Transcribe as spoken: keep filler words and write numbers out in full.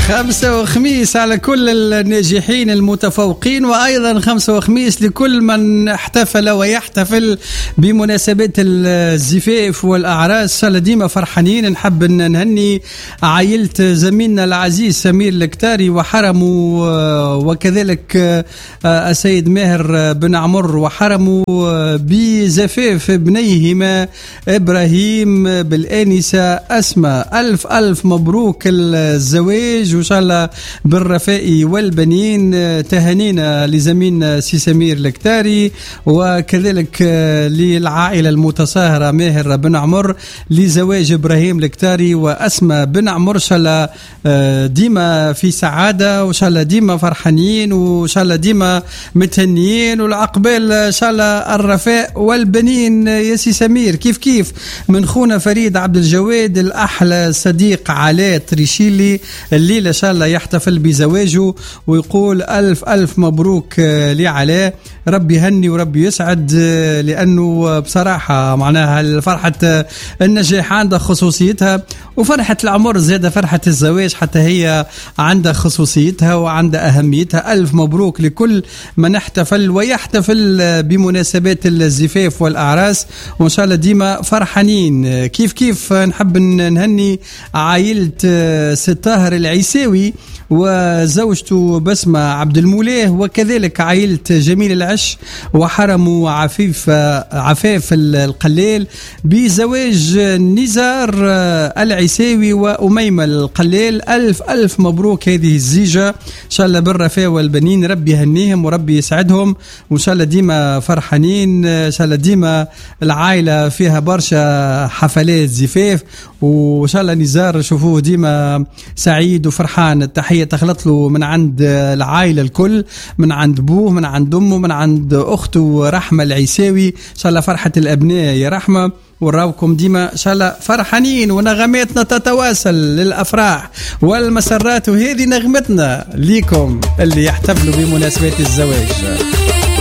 خمسة وخميس على كل الناجحين المتفوقين، وأيضا خمسة وخميس لكل من احتفل ويحتفل بمناسبات الزفاف والأعراس. ديما فرحانين. نحب نهني عائلة زميلنا العزيز سمير الكتاري وحرمه، وكذلك السيد ماهر بن عمر وحرمه بزفاف ابنيهما إبراهيم بالآنسة أسماء. ألف ألف مبروك الزواج وإن شاء الله بالرفاء والبنين. تهانينا لزميلنا سي سمير الكتاري، وكذلك للعائلة المتصاهرة ماهر بن عمر لزواج إبراهيم الكتاري وأسماء بن عمر. إن شاء الله ديما في سعادة، وإن شاء الله ديما فرحانين، وإن شاء الله ديما متهنيين، والعقبال إن شاء الله الرفاء والبنين. يا سي سمير كيف كيف من خونا فريد عبد الجواد الأحلى صديق علاء تريشيلي الليلة إن شاء الله يحتفل بزواجه، ويقول ألف ألف مبروك لعلاء. ربي يهني وربي يسعد، لأنه بصراحة معناها فرحة النجاح عندها خصوصيتها، وفرحة العمر زادة فرحة الزواج حتى هي عندها خصوصيتها وعندها أهميتها. ألف مبروك لكل من احتفل ويحتفل بمناسبات الزفاف والأعراس، وإن شاء الله ديما فرحانين. كيف كيف نحب نهني عائلة ستاهر العيساوي وزوجته بسمة عبد المولاه، وكذلك عائلة جميل العش وحرمه عفيف عفاف القلال بزواج نزار العيساوي وأميمة القلال. ألف ألف مبروك هذه الزيجة، إن شاء الله بالرفاء والبنين. ربي يهنيهم وربي يسعدهم، وإن شاء الله ديما فرحانين. إن شاء الله ديما العائلة فيها برشا حفلات زفاف، وإن شاء الله نزار شوفوه ديما سعيد وفرحان. التحية تخلط له من عند العائلة الكل، من عند أبوه، من عند أمه، من عند أخته رحمة العيساوي. إن شاء الله فرحة الأبناء يا رحمة، وراوكم ديما إن شاء الله فرحانين، ونغماتنا تتواصل للأفراح والمسرات، وهذه نغمتنا ليكم اللي يحتفلوا بمناسبات الزواج.